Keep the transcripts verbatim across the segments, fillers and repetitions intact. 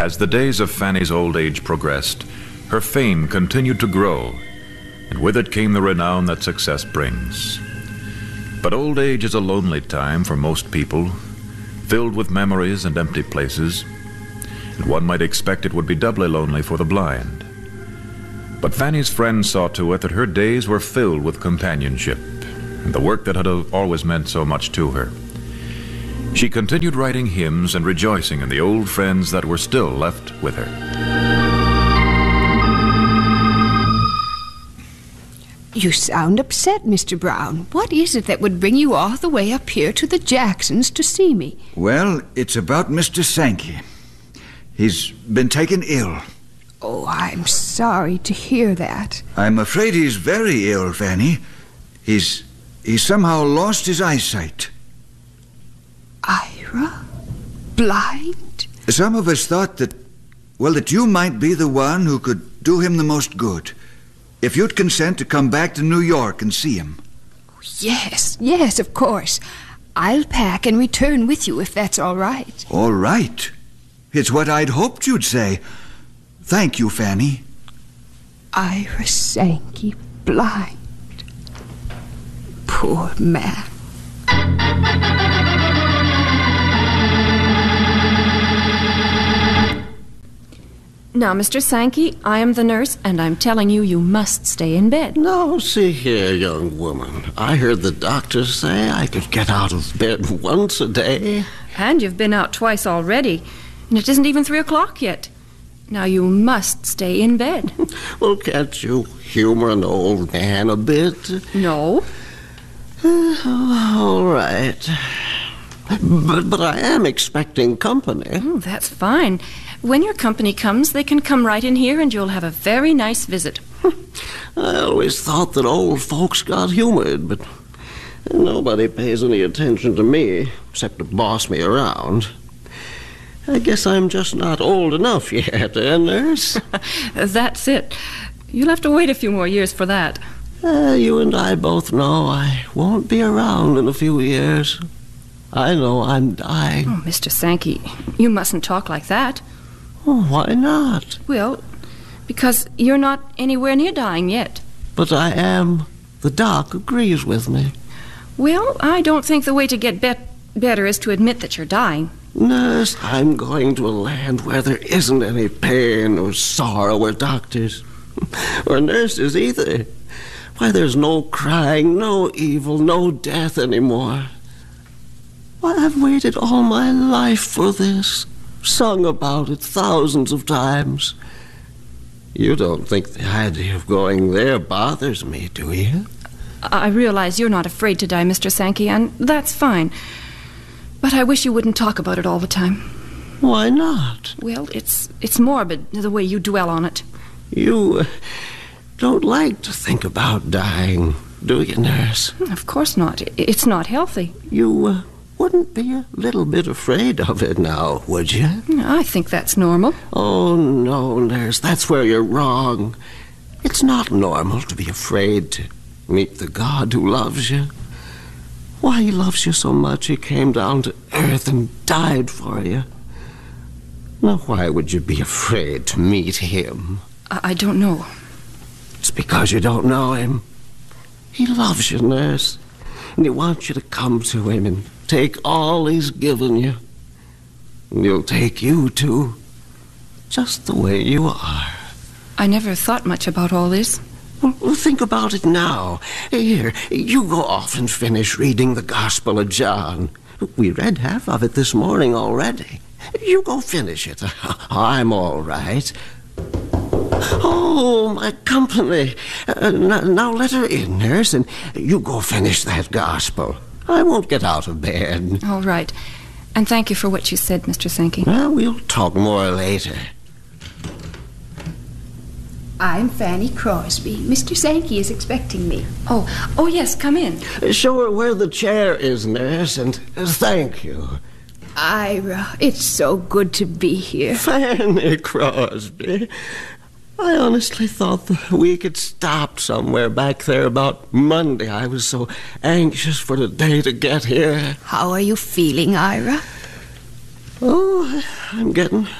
As the days of Fanny's old age progressed, her fame continued to grow, and with it came the renown that success brings. But old age is a lonely time for most people, filled with memories and empty places, and one might expect it would be doubly lonely for the blind. But Fanny's friends saw to it that her days were filled with companionship, and the work that had always meant so much to her. She continued writing hymns and rejoicing in the old friends that were still left with her. You sound upset, Mister Brown. What is it that would bring you all the way up here to the Jacksons to see me? Well, it's about Mister Sankey. He's been taken ill. Oh, I'm sorry to hear that. I'm afraid he's very ill, Fanny. He's... he's somehow lost his eyesight. Ira? Blind? Some of us thought that, well, that you might be the one who could do him the most good, if you'd consent to come back to New York and see him. Yes, yes, of course. I'll pack and return with you if that's all right. All right. It's what I'd hoped you'd say. Thank you, Fanny. Ira Sankey, blind. Poor man. Now, Mister Sankey, I am the nurse, and I'm telling you you must stay in bed. Now, see here, young woman. I heard the doctor say I could get out of bed once a day. And you've been out twice already, and it isn't even three o'clock yet. Now, you must stay in bed. Well, can't you humor an old man a bit? No. Uh, all right. But, but I am expecting company. Oh, that's fine. When your company comes, they can come right in here and you'll have a very nice visit. I always thought that old folks got humored, but nobody pays any attention to me except to boss me around. I guess I'm just not old enough yet, eh, nurse? That's it. You'll have to wait a few more years for that. Uh, you and I both know I won't be around in a few years. I know I'm dying. Oh, Mister Sankey, you mustn't talk like that. Oh, why not? Well, because you're not anywhere near dying yet. But I am. The doc agrees with me. Well, I don't think the way to get bet- better is to admit that you're dying. Nurse, I'm going to a land where there isn't any pain or sorrow or doctors. Or nurses either. Why, there's no crying, no evil, no death anymore. Why, I've waited all my life for this. Sung about it thousands of times. You don't think the idea of going there bothers me, do you? I realize you're not afraid to die, Mister Sankey, and that's fine. But I wish you wouldn't talk about it all the time. Why not? Well, it's it's morbid, the way you dwell on it. You uh, don't like to think about dying, do you, nurse? Of course not. It's not healthy. You uh, wouldn't be a little bit afraid of it now, would you? I think that's normal. Oh, no, nurse, that's where you're wrong. It's not normal to be afraid to meet the God who loves you. Why, he loves you so much he came down to earth and died for you. Now, why would you be afraid to meet him? I, I don't know. It's because you don't know him. He loves you, nurse, and he wants you to come to him and take all he's given you. And he'll take you, too, just the way you are. I never thought much about all this. Well, think about it now. Here, you go off and finish reading the Gospel of John. We read half of it this morning already. You go finish it. I'm all right. Oh, my company. Uh, now, now let her in, nurse, and you go finish that Gospel. I won't get out of bed. All right. And thank you for what you said, Mister Sankey. Well, we'll talk more later. I'm Fanny Crosby. Mister Sankey is expecting me. Oh, oh yes, come in. Show her where the chair is, nurse, and thank you. Ira, it's so good to be here. Fanny Crosby. I honestly thought the week had stopped somewhere back there about Monday. I was so anxious for the day to get here. How are you feeling, Ira? Oh, I'm getting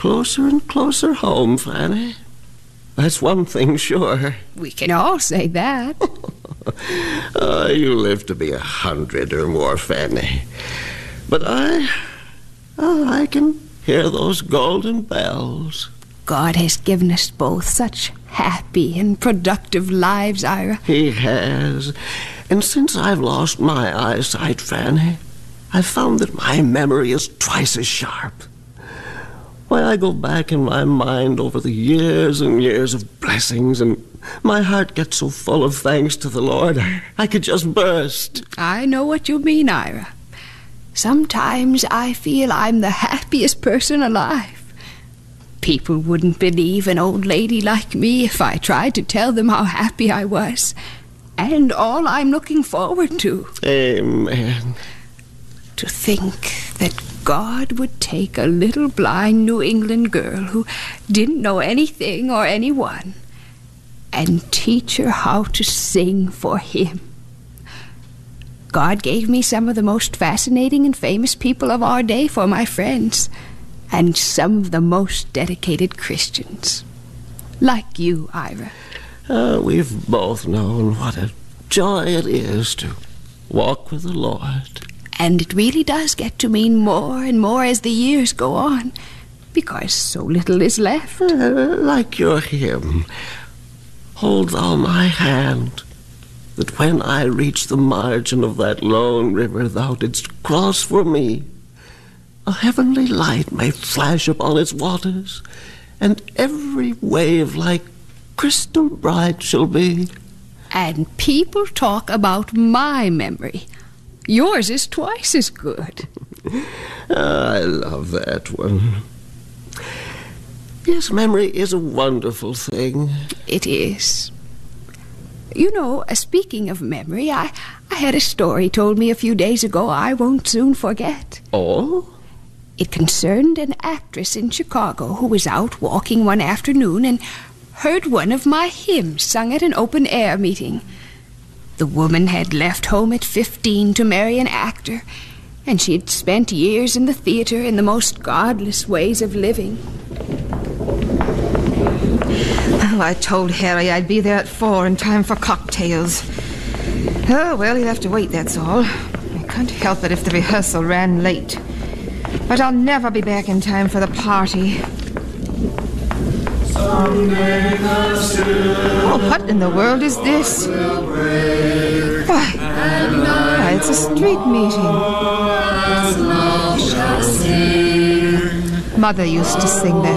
closer and closer home, Fanny. That's one thing sure. We can all say that. Oh, you live to be a hundred or more, Fanny. But I... Oh, I can hear those golden bells. God has given us both such happy and productive lives, Ira. He has. And since I've lost my eyesight, Fanny, I've found that my memory is twice as sharp. Why, I go back in my mind over the years and years of blessings, and my heart gets so full of thanks to the Lord, I could just burst. I know what you mean, Ira. Sometimes I feel I'm the happiest person alive. People wouldn't believe an old lady like me if I tried to tell them how happy I was, and all I'm looking forward to. Amen. To think that God would take a little blind New England girl who didn't know anything or anyone and teach her how to sing for Him. God gave me some of the most fascinating and famous people of our day for my friends, and some of the most dedicated Christians. Like you, Ira. Uh, we've both known what a joy it is to walk with the Lord. And it really does get to mean more and more as the years go on, because so little is left. Uh, like your hymn, hold thou my hand, that when I reach the margin of that lone river thou didst cross for me, a heavenly light may flash upon its waters, and every wave like crystal bright shall be. And people talk about my memory. Yours is twice as good. I love that one. Yes, memory is a wonderful thing. It is. You know, uh, speaking of memory, I, I had a story told me a few days ago I won't soon forget. Oh? It concerned an actress in Chicago who was out walking one afternoon and heard one of my hymns sung at an open-air meeting. The woman had left home at fifteen to marry an actor, and she had spent years in the theater in the most godless ways of living. Oh, I told Harry I'd be there at four in time for cocktails. Oh, well, he'll have to wait, that's all. I can't help it if the rehearsal ran late. But I'll never be back in time for the party. Oh, what in the world is this? Why, why, it's a street meeting. Mother used to sing that.